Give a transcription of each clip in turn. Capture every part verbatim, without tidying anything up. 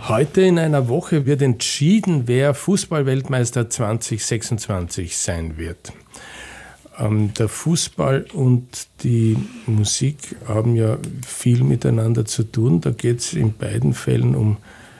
Heute in einer Woche wird entschieden, wer Fußballweltmeister zwanzig sechsundzwanzig sein wird. Ähm, der Fußball und die Musik haben ja viel miteinander zu tun. Da geht es in beiden Fällen um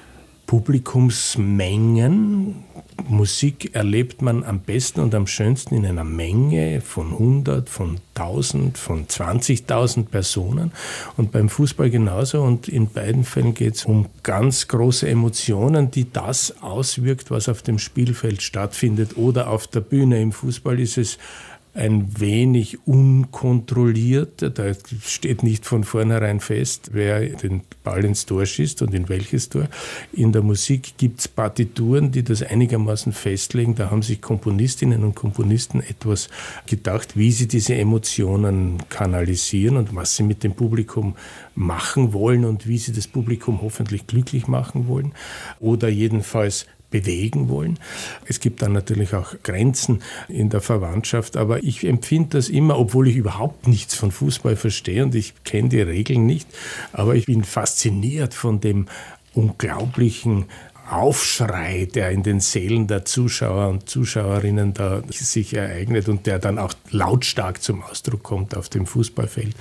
Publikumsmengen. Musik erlebt man am besten und am schönsten in einer Menge von hundert, von tausend, von zwanzigtausend Personen. Und beim Fußball genauso. Und in beiden Fällen geht es um ganz große Emotionen, die das auswirkt, was auf dem Spielfeld stattfindet oder auf der Bühne. Im Fußball ist es ein wenig unkontrolliert. Da steht nicht von vornherein fest, wer den Ball ins Tor schießt und in welches Tor. In der Musik gibt es Partituren, die das einigermaßen festlegen. Da haben sich Komponistinnen und Komponisten etwas gedacht, wie sie diese Emotionen kanalisieren und was sie mit dem Publikum machen wollen und wie sie das Publikum hoffentlich glücklich machen wollen oder jedenfalls bewegen wollen. Es gibt dann natürlich auch Grenzen in der Verwandtschaft, aber ich empfinde das immer, obwohl ich überhaupt nichts von Fußball verstehe und ich kenne die Regeln nicht, aber ich bin fasziniert von dem unglaublichen Aufschrei, der in den Seelen der Zuschauer und Zuschauerinnen da sich ereignet und der dann auch lautstark zum Ausdruck kommt auf dem Fußballfeld.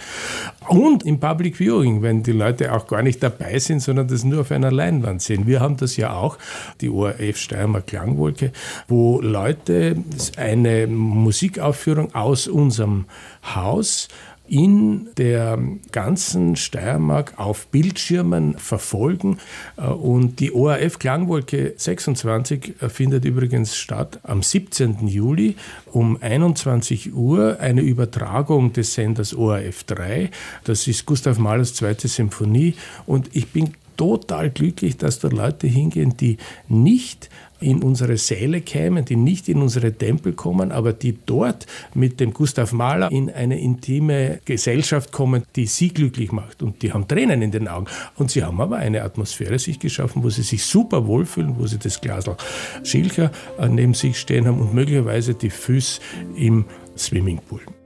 Und im Public Viewing, wenn die Leute auch gar nicht dabei sind, sondern das nur auf einer Leinwand sehen. Wir haben das ja auch, die O R F Steiermark Klangwolke, wo Leute eine Musikaufführung aus unserem Haus in der ganzen Steiermark auf Bildschirmen verfolgen. Und die O R F Klangwolke sechsundzwanzig findet übrigens statt am siebzehnten Juli um einundzwanzig Uhr, eine Übertragung des Senders O R F drei. Das ist Gustav Mahlers zweite Symphonie. Und ich bin total glücklich, dass da Leute hingehen, die nicht in unsere Säle kämen, die nicht in unsere Tempel kommen, aber die dort mit dem Gustav Mahler in eine intime Gesellschaft kommen, die sie glücklich macht. Und die haben Tränen in den Augen. Und sie haben aber eine Atmosphäre sich geschaffen, wo sie sich super wohlfühlen, wo sie das Glasl Schilcher neben sich stehen haben und möglicherweise die Füße im Swimmingpool.